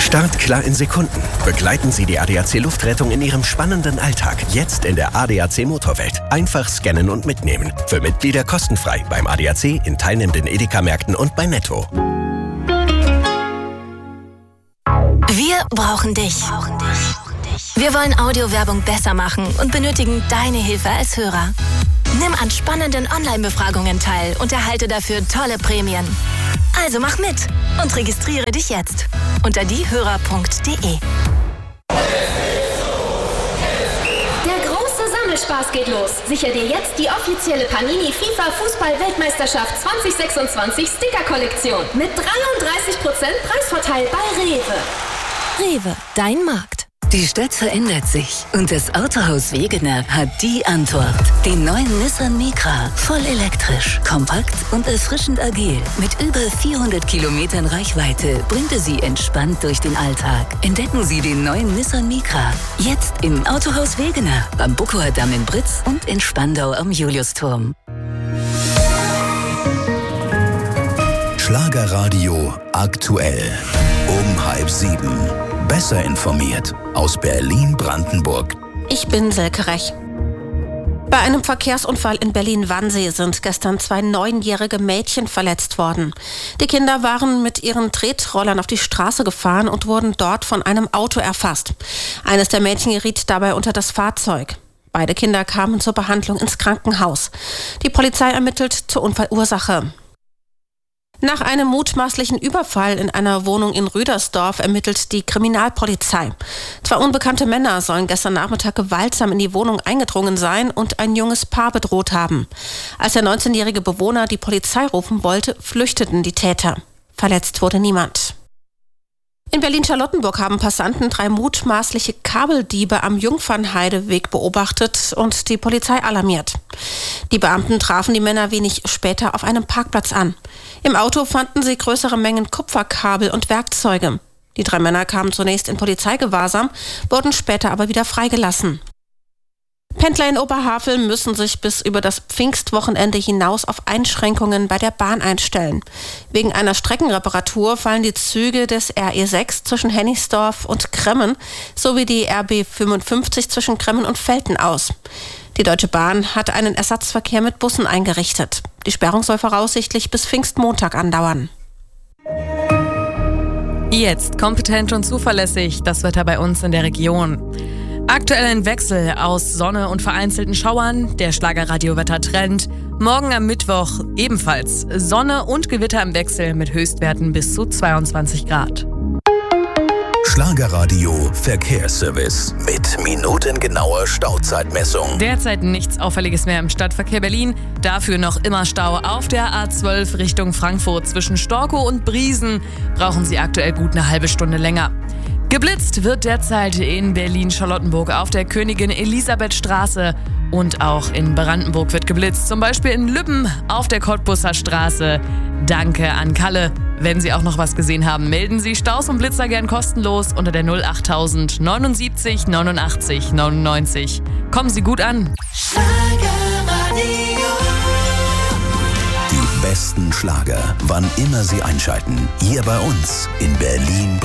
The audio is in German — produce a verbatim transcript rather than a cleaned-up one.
Start klar in Sekunden. Begleiten Sie die A D A C Luftrettung in Ihrem spannenden Alltag. Jetzt in der A D A C Motorwelt. Einfach scannen und mitnehmen. Für Mitglieder kostenfrei beim A D A C, in teilnehmenden Edeka-Märkten und bei Netto. Wir brauchen dich. Wir wollen Audiowerbung besser machen und benötigen deine Hilfe als Hörer. Nimm an spannenden Online-Befragungen teil und erhalte dafür tolle Prämien. Also mach mit und registriere dich jetzt unter diehörer punkt de. Der große Sammelspaß geht los. Sicher dir jetzt die offizielle Panini FIFA Fußball-Weltmeisterschaft zwanzig sechsundzwanzig Sticker-Kollektion mit dreiunddreißig Prozent Preisvorteil bei Rewe. Rewe, dein Markt. Die Stadt verändert sich und das Autohaus Wegener hat die Antwort. Den neuen Nissan Micra, voll elektrisch, kompakt und erfrischend agil. Mit über vierhundert Kilometern Reichweite bringt er Sie entspannt durch den Alltag. Entdecken Sie den neuen Nissan Micra. Jetzt im Autohaus Wegener, am Buckower Damm in Britz und in Spandau am Juliusturm. Schlagerradio aktuell. Um halb sieben. Besser informiert aus Berlin-Brandenburg. Ich bin Silke Rech. Bei einem Verkehrsunfall in Berlin-Wannsee sind gestern zwei neunjährige Mädchen verletzt worden. Die Kinder waren mit ihren Tretrollern auf die Straße gefahren und wurden dort von einem Auto erfasst. Eines der Mädchen geriet dabei unter das Fahrzeug. Beide Kinder kamen zur Behandlung ins Krankenhaus. Die Polizei ermittelt zur Unfallursache. Nach einem mutmaßlichen Überfall in einer Wohnung in Rüdersdorf ermittelt die Kriminalpolizei. Zwei unbekannte Männer sollen gestern Nachmittag gewaltsam in die Wohnung eingedrungen sein und ein junges Paar bedroht haben. Als der neunzehnjährige Bewohner die Polizei rufen wollte, flüchteten die Täter. Verletzt wurde niemand. In Berlin-Charlottenburg haben Passanten drei mutmaßliche Kabeldiebe am Jungfernheideweg beobachtet und die Polizei alarmiert. Die Beamten trafen die Männer wenig später auf einem Parkplatz an. Im Auto fanden sie größere Mengen Kupferkabel und Werkzeuge. Die drei Männer kamen zunächst in Polizeigewahrsam, wurden später aber wieder freigelassen. Pendler in Oberhavel müssen sich bis über das Pfingstwochenende hinaus auf Einschränkungen bei der Bahn einstellen. Wegen einer Streckenreparatur fallen die Züge des R E sechs zwischen Hennigsdorf und Kremmen sowie die R B fünfundfünfzig zwischen Kremmen und Velten aus. Die Deutsche Bahn hat einen Ersatzverkehr mit Bussen eingerichtet. Die Sperrung soll voraussichtlich bis Pfingstmontag andauern. Jetzt kompetent und zuverlässig das Wetter bei uns in der Region. Aktuell ein Wechsel aus Sonne und vereinzelten Schauern, der Schlagerradio-Wetter-Trend. Morgen am Mittwoch ebenfalls Sonne und Gewitter im Wechsel mit Höchstwerten bis zu zweiundzwanzig Grad. Schlagerradio Verkehrsservice mit minutengenauer Stauzeitmessung. Derzeit nichts Auffälliges mehr im Stadtverkehr Berlin. Dafür noch immer Stau auf der A zwölf Richtung Frankfurt. Zwischen Storkow und Briesen brauchen Sie aktuell gut eine halbe Stunde länger. Geblitzt wird derzeit in Berlin-Charlottenburg auf der Königin-Elisabeth-Straße und auch in Brandenburg wird geblitzt. Zum Beispiel in Lübben auf der Cottbusser Straße. Danke an Kalle. Wenn Sie auch noch was gesehen haben, melden Sie Staus und Blitzer gern kostenlos unter der null acht tausend neunundsiebzig neunundachtzig neunundneunzig. Kommen Sie gut an. Die besten Schlager, wann immer Sie einschalten. Hier bei uns in Berlin.